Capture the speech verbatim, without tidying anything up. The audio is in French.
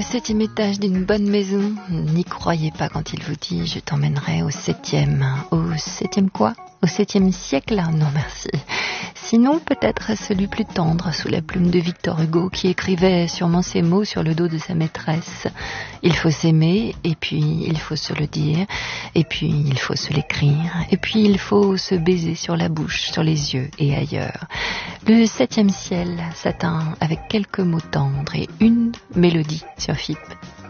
septième étage d'une bonne maison, n'y croyez pas quand il vous dit je t'emmènerai au septième. Au septième quoi? Au septième siècle? Non merci. Sinon peut-être à celui plus tendre sous la plume de Victor Hugo qui écrivait sûrement ces mots sur le dos de sa maîtresse. Il faut s'aimer et puis il faut se le dire et puis il faut se l'écrire et puis il faut se baiser sur la bouche, sur les yeux et ailleurs. Le septième ciel s'atteint avec quelques mots tendres et une mélodie sur F I P.